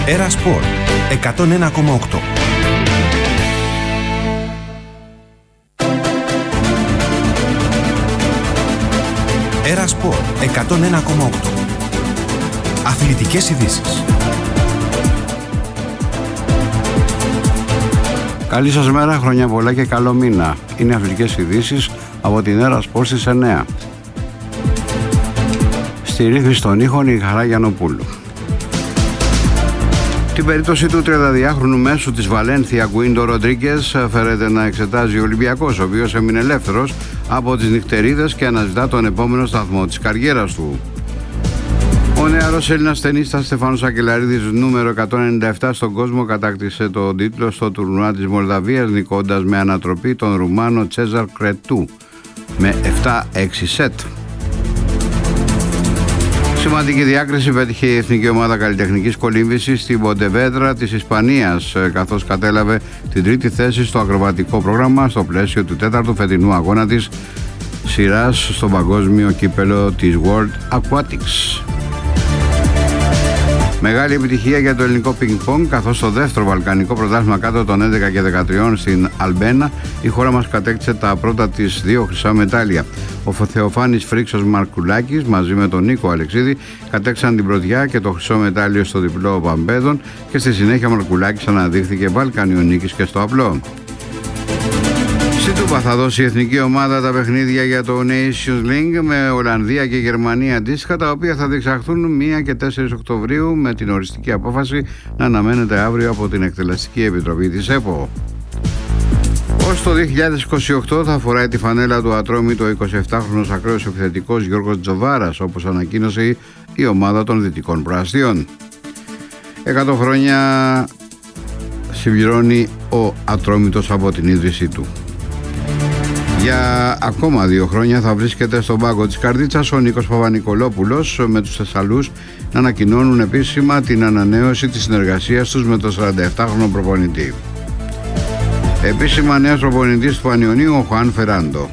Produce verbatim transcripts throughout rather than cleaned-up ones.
Έρα Σπορ εκατόν ένα κόμμα οκτώ. Έρα Σπορ εκατόν ένα κόμμα οκτώ. Αθλητικές ειδήσεις. Καλή σας μέρα, χρόνια πολλά και καλό μήνα. Είναι αθλητικές ειδήσεις από την Έρα Σπορ στις εννιά. Στη ρύθμιση των ήχων η Χαρά Γιαννοπούλου. Την περίπτωση του τριανταδυάχρονου μέσου της Βαλένθια Γκουίντο Ροντρίγκες φέρεται να εξετάζει ο Ολυμπιακός, ο οποίος έμεινε ελεύθερος από τις νυχτερίδες και αναζητά τον επόμενο σταθμό της καριέρας του. Ο νεαρός Έλληνας τενίστας Στεφάνος Ακελαρίδης, νούμερο εκατόν ενενήντα επτά στον κόσμο, κατάκτησε τον τίτλο στο τουρνουά της Μολδαβίας, νικώντας με ανατροπή τον Ρουμάνο Τσέζαρ Κρετού με επτά έξι σετ. Σημαντική διάκριση πέτυχε η Εθνική Ομάδα Καλλιτεχνικής Κολύμβησης στην Ποντεβέντρα της Ισπανίας, καθώς κατέλαβε την τρίτη θέση στο ακροβατικό πρόγραμμα στο πλαίσιο του τέταρτου φετινού αγώνα της σειράς στο παγκόσμιο κύπελο της World Aquatics. Μεγάλη επιτυχία για το ελληνικό πινκ-πονγκ, καθώς στο δεύτερο βαλκανικό πρωτάθλημα κάτω των έντεκα και δεκατρία στην Αλμπένα η χώρα μας κατέκτησε τα πρώτα της δύο χρυσά μετάλλια. Ο Θεοφάνης Φρίξος Μαρκουλάκης μαζί με τον Νίκο Αλεξίδη κατέξαν την πρωτιά και το χρυσό μετάλλιο στο διπλό Παμπέδων, και στη συνέχεια Μαρκουλάκης αναδείχθηκε βαλκανιονίκης και στο απλό. Στην Τούπα θα δώσει η εθνική ομάδα τα παιχνίδια για το Nations League με Ολλανδία και Γερμανία αντίστοιχα, τα οποία θα διεξαχθούν πρώτη και τέσσερις Οκτωβρίου, με την οριστική απόφαση να αναμένεται αύριο από την Εκτελεστική Επιτροπή της ΕΠΟ. Ως το δύο χιλιάδες είκοσι οκτώ θα φοράει τη φανέλα του Ατρόμητο ο εικοσιεπτάχρονος ακραίος επιθετικός Γιώργος Τζοβάρας, όπως ανακοίνωσε η ομάδα των Δυτικών Προαστίων. εκατό χρόνια συμπληρώνει ο Ατρόμητος από την ίδρυσή του. Για ακόμα δύο χρόνια θα βρίσκεται στον πάγκο της Καρδίτσας ο Νίκος Παπα-Νικολόπουλος, με τους Θεσσαλούς να ανακοινώνουν επίσημα την ανανέωση της συνεργασίας τους με τον σαρανταεπτάχρονο προπονητή. Επίσημα νέος προπονητής του Πανιωνίου ο Χουάν Φεράντο.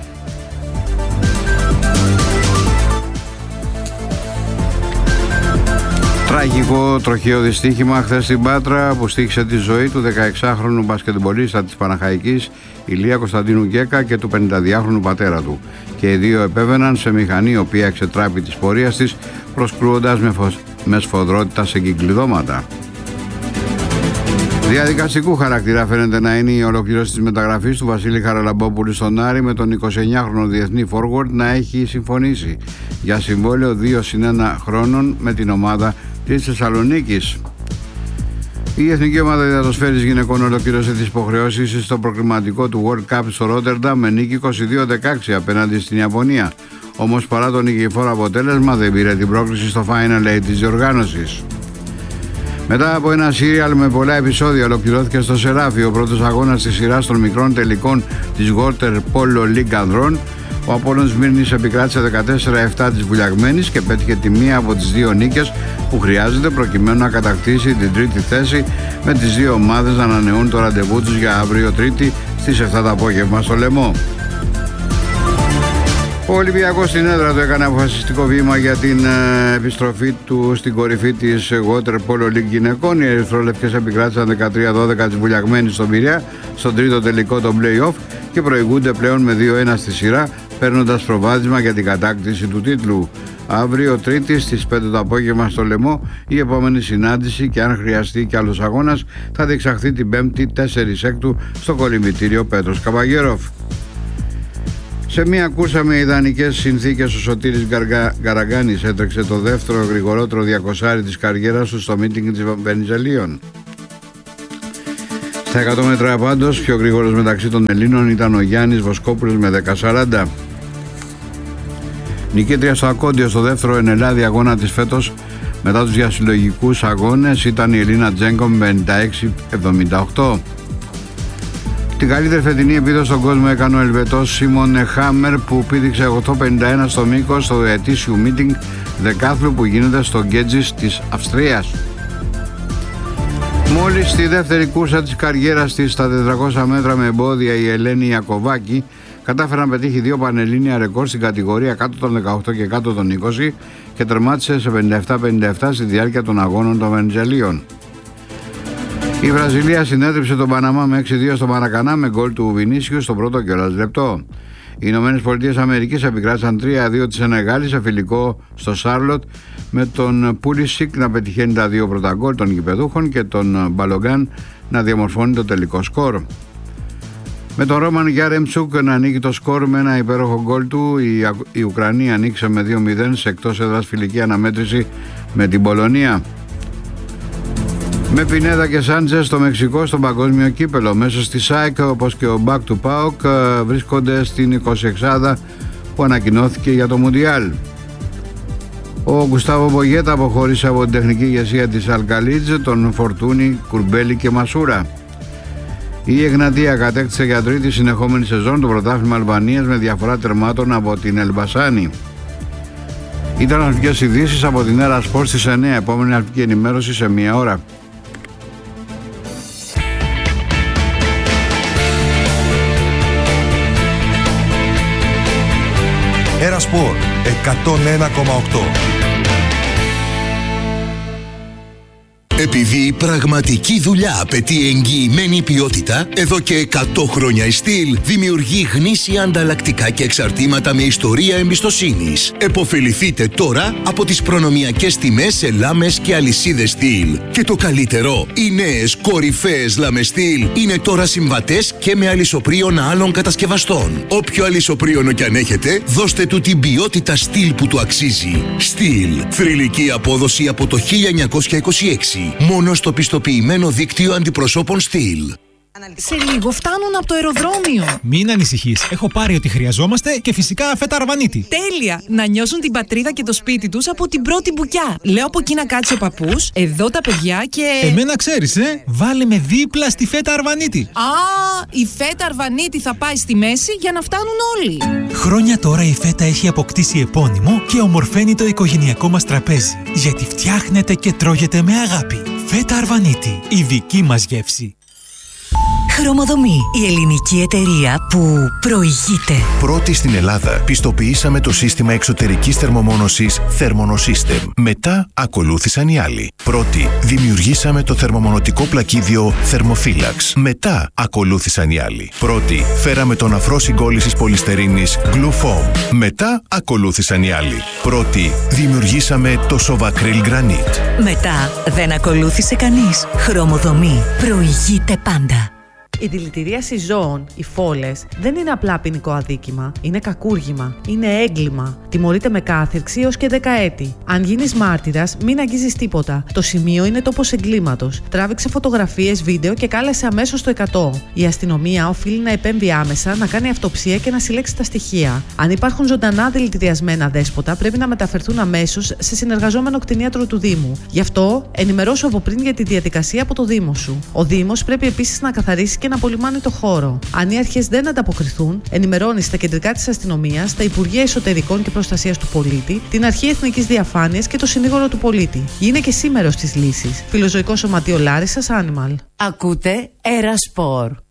Τραγικό τροχαίο δυστύχημα χθες στην Πάτρα που στοίχησε τη ζωή του δεκαεξάχρονου μπασκετμπολίστα της Παναχαϊκής Ηλία Κωνσταντίνου Γκέκα και του πενηνταδυάχρονου πατέρα του, και οι δύο επέβαιναν σε μηχανή η οποία εξετράπη της πορείας της, προσκρούοντας με, φω... με σφοδρότητα σε κυκλειδώματα. Διαδικαστικού χαρακτήρα φαίνεται να είναι η ολοκλήρωση της μεταγραφής του Βασίλη Χαραλαμπόπουλου στον Άρη, με τον εικοσιεννιάχρονο διεθνή forward να έχει συμφωνήσει για συμβόλαιο δύο συν ένα χρόνων με την ομάδα της Θεσσαλονίκης. Η Εθνική Ομάδα Υδατοσφαίρης Γυναικών ολοκλήρωσε τις υποχρεώσεις στο προκριματικό του World Cup στο Ρότερνταμ με νίκη είκοσι δύο δεκαέξι απέναντι στην Ιαπωνία. Όμως παρά το νικηφόρο αποτέλεσμα δεν πήρε την πρόκριση στο Final Eight της διοργάνωσης. Μετά από ένα σύριαλ με πολλά επεισόδια ολοκληρώθηκε στο Σεράφι ο πρώτος αγώνας της σειράς των μικρών τελικών της Water Polo League ανδρών. Ο Απόλλων Σμύρνης επικράτησε δεκατέσσερα επτά της Βουλιαγμένης και πέτυχε τη μία από τις δύο νίκες που χρειάζεται προκειμένου να κατακτήσει την τρίτη θέση, με τις δύο ομάδες να ανανεώνουν το ραντεβού τους για αύριο Τρίτη στις επτά το απόγευμα στο Λεμό. Ο Ολυμπιακός στην έδρα του έκανε αποφασιστικό βήμα για την ε, επιστροφή του στην κορυφή της Water Polo League γυναικών. Οι ερυθρόλευκες επικράτησαν δεκατρία δώδεκα της Βουλιαγμένης στον Πειραιά στον τρίτο τελικό των play-off και προηγούνται πλέον με δύο ένα στη σειρά, παίρνοντας προβάδισμα για την κατάκτηση του τίτλου. Αύριο Τρίτη στις πέντε το απόγευμα στο Λεμό η επόμενη συνάντηση, και αν χρειαστεί κι άλλος αγώνας θα διεξαχθεί την Πέμπτη τέσσερις έκτου στο κολυμβητήριο Πέτρος Καβαγέροφ. Σε μια κούρσα με ιδανικές συνθήκες ο Σωτήρης Γκαραγκάνης έτρεξε το δεύτερο γρηγορότερο διακοσάρι της καριέρας του στο μίτινγκ της Βενιζελίων. Στα εκατό μέτρα πάντως πιο γρήγορος μεταξύ των Ελλήνων ήταν ο Γιάννης Βοσκόπουλος με δέκα σαράντα. Νικήτρια στο Ακόντιο στο δεύτερο ενελάδη αγώνα της φέτος μετά τους διασυλλογικούς αγώνες ήταν η Ελίνα Τζέγκο με πενήντα έξι εβδομήντα οκτώ. Την καλύτερη φετινή επίδοση στον κόσμο έκανε ο Ελβετός Σίμον Χάμερ, που πήδηξε οκτώ πενήντα ένα στο μήκος στο ετήσιου μίτινγκ δεκάθλου που γίνεται στο Γκέτζις της Αυστρίας. Μόλις στη δεύτερη κούρσα της καριέρας της στα τετρακόσια μέτρα με εμπόδια, η Ελένη Ιακωβάκη κατάφερε να πετύχει δύο πανελλήνια ρεκόρ στην κατηγορία κάτω των δεκαοκτώ και κάτω των είκοσι και τερμάτισε σε πενήντα επτά πενήντα επτά στη διάρκεια των αγώνων των Βενιζελίων. Η Βραζιλία συνέτριψε τον Παναμά με έξι δύο στο Μαρακανά με γκολ του Βινίσιου στο πρώτο κιόλας λεπτό. Οι Ηνωμένες Πολιτείες Αμερικής επικράτησαν τρία δύο τη Σενεγάλη σε φιλικό στο Σάρλοτ, με τον Πούλισικ να πετυχαίνει τα δύο πρώτα γκολ των γηπεδούχων και τον Μπαλογκάν να διαμορφώνει το τελικό σκορ. Με τον Ρόμαν Γιάρεμτσουκ να ανοίγει το σκορ με ένα υπέροχο γκολ του, η, η Ουκρανία ανοίξε με δύο μηδέν σε εκτός έδρας φιλική αναμέτρηση με την Πολωνία. Με Πινέδα και Σάντζες στο Μεξικό στο παγκόσμιο κύπελο, μέσα στη ΣΑΕΚ όπως και ο Μπακ του ΠΑΟΚ βρίσκονται στην εικοσιεξάδα που ανακοινώθηκε για το Μουντιάλ. Ο Γκουστάβο Μπογέτα αποχώρησε από την τεχνική ηγεσία της Αλκαλίτζ, τον Φορτούνη, Κουρμπέλη και Μασούρα. Η Εγνατία κατέκτησε για τρίτη συνεχόμενη σεζόν το πρωτάθλημα Αλβανίας με διαφορά τερμάτων από την Ελμπασάνη. Ήταν αθλητικές ειδήσεις από την Έρα Σπορ στις εννιά. Επόμενη αθλητική ενημέρωση σε μία ώρα. Έρα Σπορ εκατόν ένα κόμμα οκτώ. Επειδή η πραγματική δουλειά απαιτεί εγγυημένη ποιότητα, εδώ και εκατό χρόνια η Στυλ δημιουργεί γνήσια ανταλλακτικά και εξαρτήματα με ιστορία εμπιστοσύνης. Εποφεληθείτε τώρα από τις προνομιακές τιμές σε λάμες και αλυσίδες Στυλ. Και το καλύτερο, οι νέες κορυφαίες λάμες Στυλ είναι τώρα συμβατές και με αλυσοπρίωνα άλλων κατασκευαστών. Όποιο αλυσοπρίωνο κι αν έχετε, δώστε του την ποιότητα Στυλ που του αξίζει. Στυλ, θρυλική απόδοση από το χίλια εννιακόσια είκοσι έξι. Μόνο στο πιστοποιημένο δίκτυο αντιπροσώπων Στυλ. Σε λίγο φτάνουν από το αεροδρόμιο. Μην ανησυχείς. Έχω πάρει ό,τι χρειαζόμαστε και φυσικά φέτα αρβανίτη. Τέλεια! Να νιώσουν την πατρίδα και το σπίτι τους από την πρώτη μπουκιά. Λέω από εκεί να κάτσει ο παππούς, εδώ τα παιδιά και. Εμένα ξέρεις, ε! Βάλε με δίπλα στη φέτα αρβανίτη. Α, η φέτα αρβανίτη θα πάει στη μέση για να φτάνουν όλοι. Χρόνια τώρα η φέτα έχει αποκτήσει επώνυμο και ομορφαίνει το οικογενειακό μας τραπέζι. Γιατί φτιάχνεται και τρώγεται με αγάπη. Φέτα αρβανίτη, η δική μας γεύση. Χρωμοδομή, η ελληνική εταιρεία που προηγείται. Πρώτη στην Ελλάδα πιστοποιήσαμε το σύστημα εξωτερικής θερμομόνωσης Thermonosystem. Μετά ακολούθησαν οι άλλοι. Πρώτη δημιουργήσαμε το θερμομονωτικό πλακίδιο Thermophilax. Μετά ακολούθησαν οι άλλοι. Πρώτη φέραμε τον αφρό συγκόλλησης πολυστερίνης Glufoam. Μετά ακολούθησαν οι άλλοι. Πρώτη δημιουργήσαμε το Sovacryl Granite. Μετά δεν ακολούθησε κανείς. Χρωμοδομή, προηγείται πάντα. Η δηλητηρίαση ζώων, οι φόλες, δεν είναι απλά ποινικό αδίκημα. Είναι κακούργημα. Είναι έγκλημα. Τιμωρείται με κάθυρξη έως και δέκα έτη. Αν γίνεις μάρτυρας, μην αγγίζεις τίποτα. Το σημείο είναι τόπος εγκλήματος. Τράβηξε φωτογραφίες, βίντεο και κάλεσε αμέσως το εκατό. Η αστυνομία οφείλει να επέμβει άμεσα, να κάνει αυτοψία και να συλλέξει τα στοιχεία. Αν υπάρχουν ζωντανά δηλητηριασμένα δέσποτα, πρέπει να μεταφερθούν αμέσως σε συνεργαζόμενο κτηνίατρο του Δήμου. Γι' αυτό, ενημερώσου από πριν για τη διαδικασία από το Δήμο σου. Ο Δήμος πρέπει επίσης να καθαρίσει και να απολυμάνει το χώρο. Αν οι αρχές δεν ανταποκριθούν, ενημερώνει στα κεντρικά της αστυνομίας, τα Υπουργεία Εσωτερικών και Προστασίας του Πολίτη, την Αρχή Εθνικής Διαφάνειας και το Συνήγορο του Πολίτη. Γίνε και σήμερος της λύσης. Φιλοζωικό Σωματείο Λάρισσας Animal. Ακούτε Έρα Σπορ.